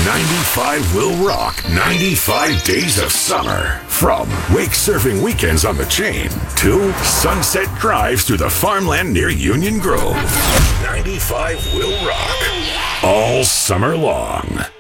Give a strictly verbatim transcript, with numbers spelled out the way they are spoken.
ninety-five will rock ninety-five days of summer. From wake surfing weekends on the chain to sunset drives through the farmland near Union Grove. ninety-five will rock all summer long.